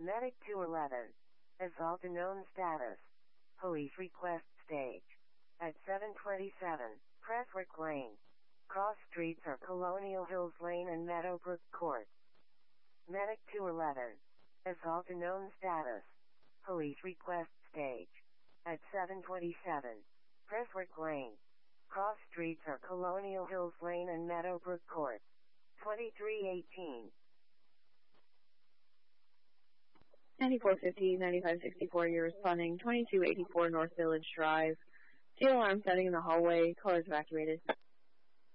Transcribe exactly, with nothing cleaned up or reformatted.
Medic two eleven. Assault unknown status. Police request stage. At seven twenty-seven, Prestwick Lane. Cross streets are Colonial Hills Lane and Meadowbrook Court. Medic two eleven. Assault unknown status. Police request stage. At seven twenty-seven, Prestwick Lane. Cross streets are Colonial Hills Lane and Meadowbrook Court. twenty-three eighteen. ninety-four fifty, ninety-five sixty-four, you're responding. twenty-two eighty-four North Village Drive. Steel alarm setting in the hallway. Callers evacuated.